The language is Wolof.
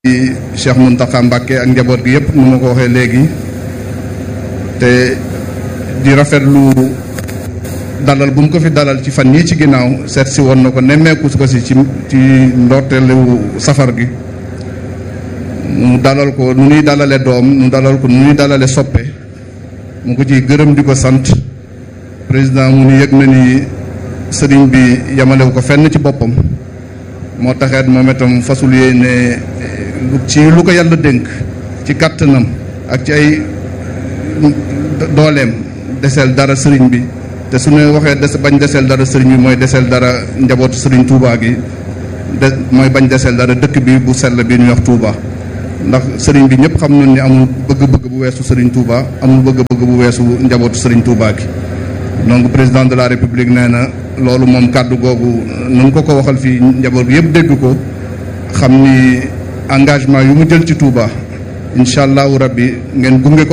Cheikh Mountakha Mbacké ak njaboot gi yëpp nu ma ko waxee léegi te di rafetlu dalal bu mu ko fi dalal ci fan yii ci ginnaaw seet si woon na ko nemmeeku ko si ci ndorteelu safar gi mu dalal ko nu ñuy dalale doom mu dalal ko nu ñuy dalale soppe mu ko ciy gërëm di ko sant président mu ni yëg na ni sëriñ bi yamalewu ko fenn ci boppam moo taxeet moom itam fasul yéene ci lu ko yàlla dénk ci kàttanam ak ci ay dooleem deseel dara sëriñ bi te su ne waxee bañ deseel dara sëriñ bi mooy deseel dara njabootu sëriñ Touba gi mooy bañ deseel dara dëkk bi bu sell bi ñuy wax Touba ndax sëriñ bi ñëpp xam nañ ni amul bëgg-bëgg bu weesu sëriñ Touba amul bëgg-bëgg bu weesu njabootu sëriñ Touba gi donc président de la république nee na loolu moom kàddu googu nu ko waxal fii njaboot gi yëpp dégg ko xam ni engagement yu mu jël ci Touba incha allahu rabbi ngeen gunge ko